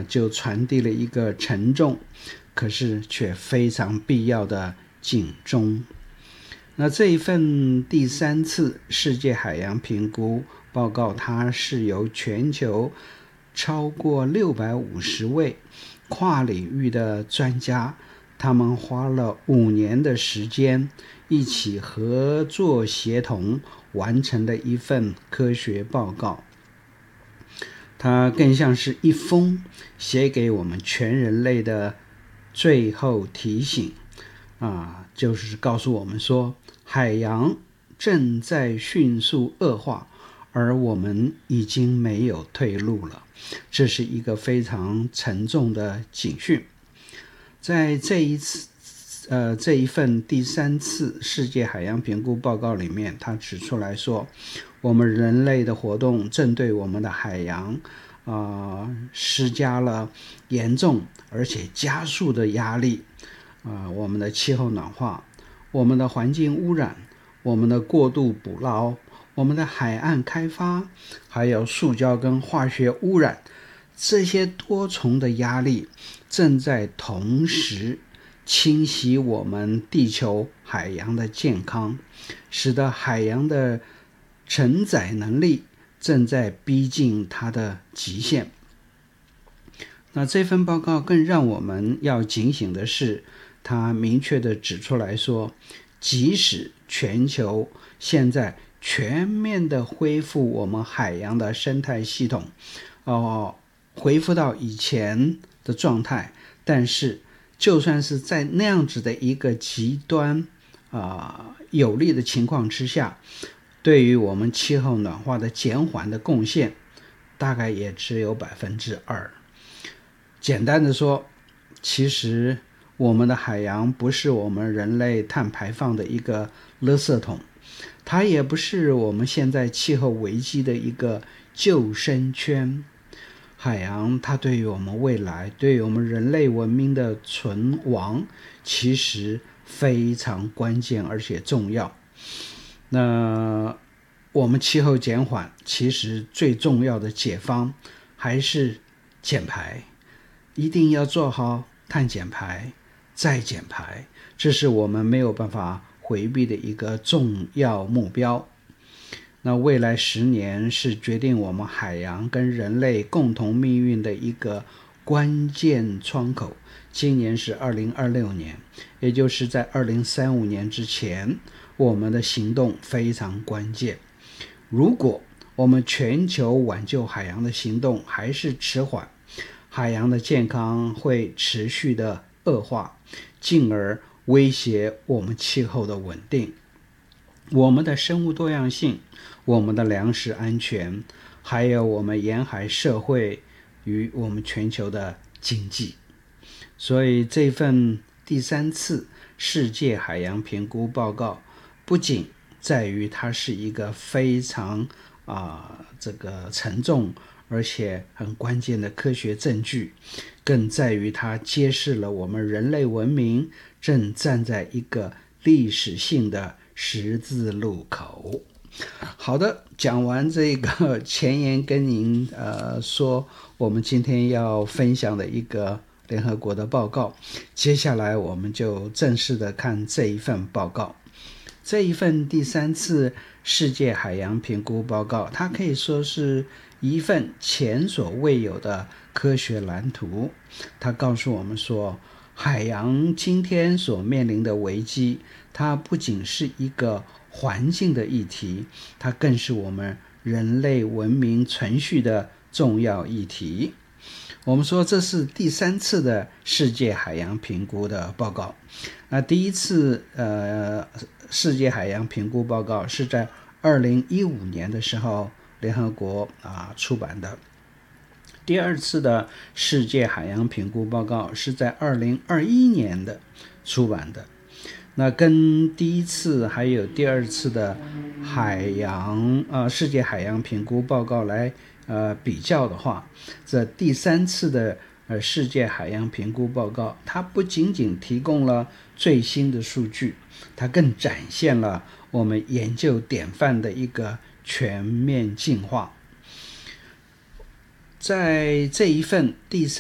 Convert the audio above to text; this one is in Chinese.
就传递了一个沉重可是却非常必要的警钟。那这一份第3次世界海洋评估报告，它是由全球超过650位跨领域的专家，他们花了5年的时间，一起合作协同完成的一份科学报告。它更像是一封写给我们全人类的最后提醒就是告诉我们说，海洋正在迅速恶化，而我们已经没有退路了。这是一个非常沉重的警讯。在这一份第3次世界海洋评估报告里面，他指出来说，我们人类的活动正对我们的海洋施加了严重而且加速的压力。我们的气候暖化，我们的环境污染，我们的过度捕捞，我们的海岸开发，还有塑胶跟化学污染，这些多重的压力正在同时侵袭我们地球海洋的健康，使得海洋的承载能力正在逼近它的极限。那这份报告更让我们要警醒的是，它明确地指出来说，即使全球现在全面地恢复我们海洋的生态系统，恢复到以前的状态，但是就算是在那样子的一个极端有利的情况之下，对于我们气候暖化的减缓的贡献大概也只有 2%。 简单的说，其实我们的海洋不是我们人类碳排放的一个垃圾桶，它也不是我们现在气候危机的一个救生圈。海洋它对于我们未来，对于我们人类文明的存亡其实非常关键而且重要。那我们气候减缓，其实最重要的解方还是减排，一定要做好碳减排再减排，这是我们没有办法回避的一个重要目标。那未来10年是决定我们海洋跟人类共同命运的一个关键窗口。今年是2026年，也就是在2035年之前，我们的行动非常关键。如果我们全球挽救海洋的行动还是迟缓，海洋的健康会持续的恶化，进而威胁我们气候的稳定，我们的生物多样性，我们的粮食安全，还有我们沿海社会与我们全球的经济。所以这份第3次世界海洋评估报告不仅在于它是一个非常沉重而且很关键的科学证据，更在于它揭示了我们人类文明正站在一个历史性的十字路口。好的，讲完这个前言，跟您说我们今天要分享的一个联合国的报告，接下来我们就正式的看这一份报告。这一份第3次世界海洋评估报告，它可以说是一份前所未有的科学蓝图。它告诉我们说，海洋今天所面临的危机，它不仅是一个环境的议题，它更是我们人类文明存续的重要议题。我们说这是第3次的世界海洋评估的报告。那第一次世界海洋评估报告是在2015年的时候联合国出版的。第2次的世界海洋评估报告是在2021年的出版的。那跟第1次还有第2次的世界海洋评估报告来比较的话，这第3次的世界海洋评估报告，它不仅仅提供了最新的数据，它更展现了我们研究典范的一个全面进化。在这一份第3